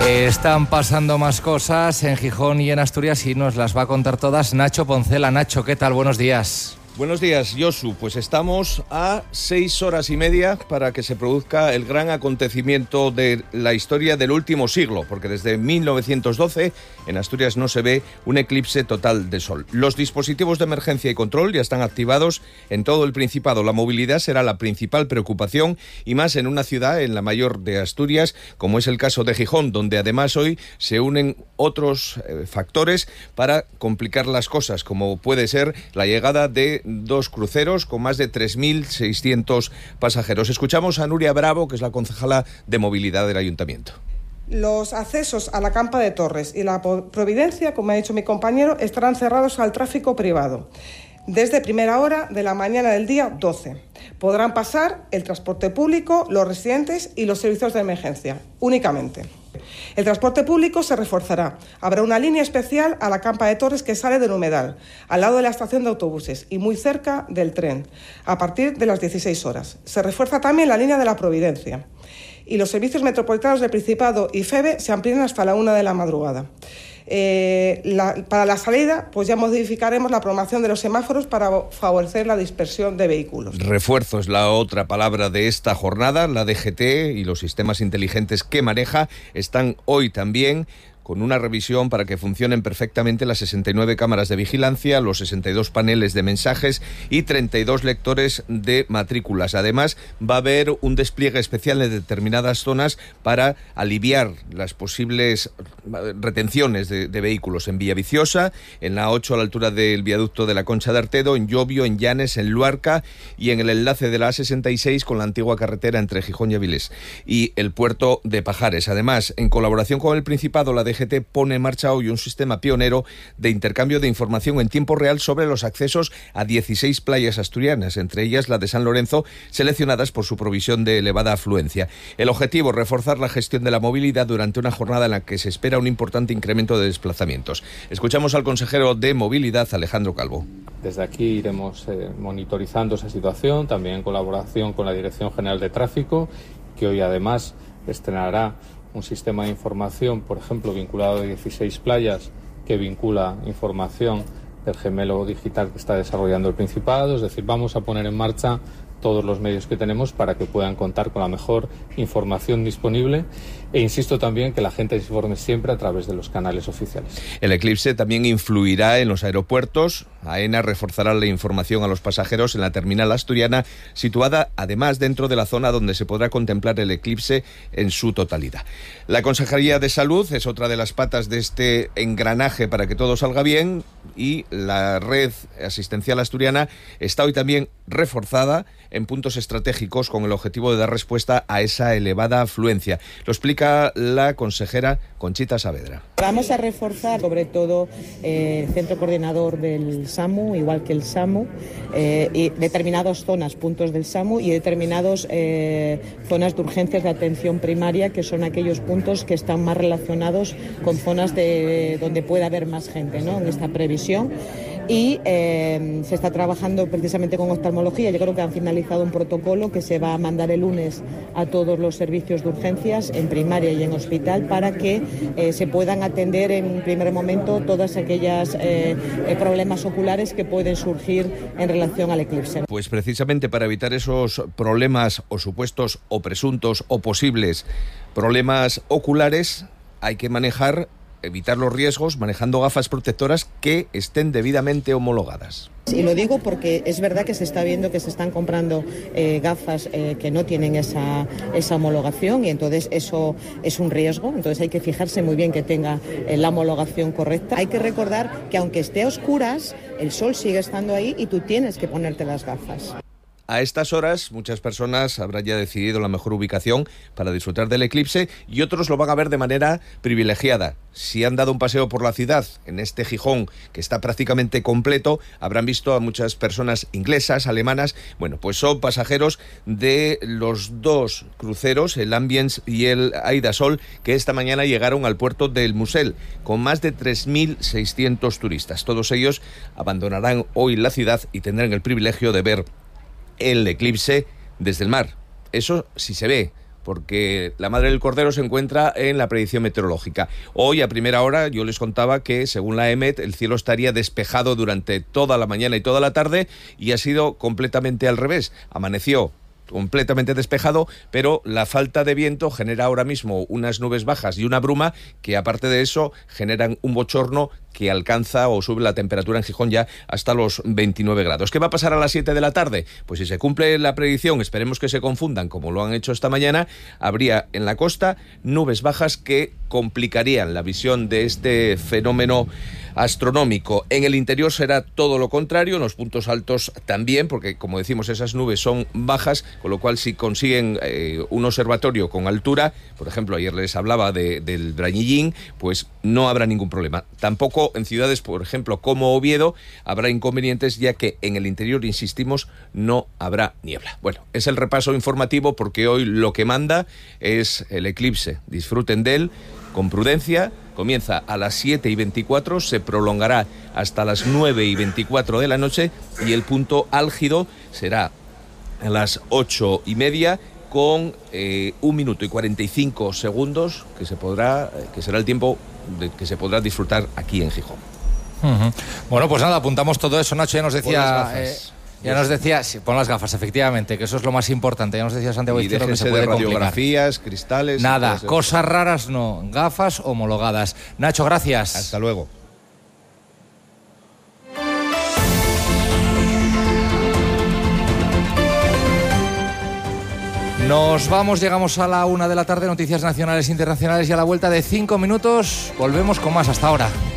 Están pasando más cosas en Gijón y en Asturias y nos las va a contar todas Nacho Poncela. Nacho, ¿qué tal? Buenos días. Buenos días, Josu. Pues estamos a 6 horas y media para que se produzca el gran acontecimiento de la historia del último siglo, porque desde 1912 en Asturias no se ve un eclipse total de sol. Los dispositivos de emergencia y control ya están activados en todo el Principado. La movilidad será la principal preocupación y más en una ciudad, en la mayor de Asturias, como es el caso de Gijón, donde además hoy se unen otros factores para complicar las cosas, como puede ser la llegada de 2 cruceros con más de 3.600 pasajeros. Escuchamos a Nuria Bravo, que es la concejala de movilidad del Ayuntamiento. Los accesos a la Campa de Torres y la Providencia, como ha dicho mi compañero, estarán cerrados al tráfico privado desde primera hora de la mañana del día 12. Podrán pasar el transporte público, los residentes y los servicios de emergencia, únicamente. El transporte público se reforzará. Habrá una línea especial a la Campa de Torres que sale del Humedal, al lado de la estación de autobuses y muy cerca del tren, a partir de las 16 horas. Se refuerza también la línea de la Providencia. Y los servicios metropolitanos del Principado y FEVE se amplían hasta la 1 de la madrugada. Para la salida, pues ya modificaremos la programación de los semáforos para favorecer la dispersión de vehículos. Refuerzo es la otra palabra de esta jornada. La DGT y los sistemas inteligentes que maneja están hoy también con una revisión para que funcionen perfectamente las 69 cámaras de vigilancia, los 62 paneles de mensajes y 32 lectores de matrículas. Además, va a haber un despliegue especial en determinadas zonas para aliviar las posibles retenciones de vehículos en Villaviciosa, en la 8 a la altura del viaducto de la Concha de Artedo, en Llobio, en Llanes, en Luarca y en el enlace de la A66 con la antigua carretera entre Gijón y Avilés y el puerto de Pajares. Además, en colaboración con el Principado, la DGT pone en marcha hoy un sistema pionero de intercambio de información en tiempo real sobre los accesos a 16 playas asturianas, entre ellas la de San Lorenzo, seleccionadas por su provisión de elevada afluencia. El objetivo, reforzar la gestión de la movilidad durante una jornada en la que se espera un importante incremento de desplazamientos. Escuchamos al consejero de Movilidad, Alejandro Calvo. Desde aquí iremos monitorizando esa situación, también en colaboración con la Dirección General de Tráfico, que hoy además estrenará un sistema de información, por ejemplo, vinculado a 16 playas, que vincula información del gemelo digital que está desarrollando el Principado. Es decir, vamos a poner en marcha todos los medios que tenemos para que puedan contar con la mejor información disponible e insisto también que la gente se informe siempre a través de los canales oficiales. El eclipse también influirá en los aeropuertos. AENA reforzará la información a los pasajeros en la terminal asturiana, situada además dentro de la zona donde se podrá contemplar el eclipse en su totalidad. La Consejería de Salud es otra de las patas de este engranaje para que todo salga bien y la red asistencial asturiana está hoy también reforzada en puntos estratégicos con el objetivo de dar respuesta a esa elevada afluencia. Lo explica la consejera Conchita Saavedra. Vamos a reforzar sobre todo el centro coordinador del SAMU, igual que el SAMU, y determinadas zonas, puntos del SAMU y determinadas zonas de urgencias de atención primaria, que son aquellos puntos que están más relacionados con zonas donde puede haber más gente, ¿no?, en esta previsión. Y se está trabajando precisamente con oftalmología. Yo creo que han finalizado un protocolo que se va a mandar el lunes a todos los servicios de urgencias en primaria y en hospital para que se puedan atender en un primer momento todas aquellas problemas oculares que pueden surgir en relación al eclipse. Pues precisamente para evitar esos problemas o supuestos o presuntos o posibles problemas oculares hay que evitar los riesgos manejando gafas protectoras que estén debidamente homologadas. Y lo digo porque es verdad que se está viendo que se están comprando gafas que no tienen esa homologación y entonces eso es un riesgo, entonces hay que fijarse muy bien que tenga la homologación correcta. Hay que recordar que aunque esté a oscuras, el sol sigue estando ahí y tú tienes que ponerte las gafas. A estas horas, muchas personas habrán ya decidido la mejor ubicación para disfrutar del eclipse y otros lo van a ver de manera privilegiada. Si han dado un paseo por la ciudad, en este Gijón, que está prácticamente completo, habrán visto a muchas personas inglesas, alemanas. Bueno, pues son pasajeros de los 2 cruceros, el Ambience y el Aidasol, que esta mañana llegaron al puerto del Musel, con más de 3.600 turistas. Todos ellos abandonarán hoy la ciudad y tendrán el privilegio de ver el eclipse desde el mar. Eso sí se ve. porque la Madre del Cordero se encuentra en la predicción meteorológica. Hoy a primera hora yo les contaba que según la EMET el cielo estaría despejado durante toda la mañana y toda la tarde, y ha sido completamente al revés. Amaneció completamente despejado, pero la falta de viento genera ahora mismo unas nubes bajas y una bruma que, aparte de eso, generan un bochorno que alcanza o sube la temperatura en Gijón ya hasta los 29 grados. ¿Qué va a pasar a las 7 de la tarde? Pues si se cumple la predicción, esperemos que se confundan como lo han hecho esta mañana, habría en la costa nubes bajas que complicarían la visión de este fenómeno astronómico. En el interior será todo lo contrario, en los puntos altos también, porque como decimos esas nubes son bajas, con lo cual si consiguen un observatorio con altura, por ejemplo ayer les hablaba del Brañillín, pues no habrá ningún problema. Tampoco en ciudades, por ejemplo, como Oviedo, habrá inconvenientes, ya que en el interior, insistimos, no habrá niebla. Bueno, es el repaso informativo porque hoy lo que manda es el eclipse. Disfruten de él con prudencia. Comienza a las 7:24, se prolongará hasta las 9:24 de la noche y el punto álgido será a las 8:30 con 1 minuto y 45 segundos que será el tiempo que se podrá disfrutar aquí en Gijón. Bueno, pues nada, apuntamos todo eso. Nacho ya nos decía, sí, pon las gafas, efectivamente, que eso es lo más importante. Ya nos decía Santiago Izquierdo que se puede de radiografías, cristales. Nada, cosas raras no, gafas homologadas. Nacho, gracias. Hasta luego. Nos vamos, llegamos a la 1 de la tarde, noticias nacionales e internacionales, y a la vuelta de 5 minutos volvemos con más. Hasta ahora.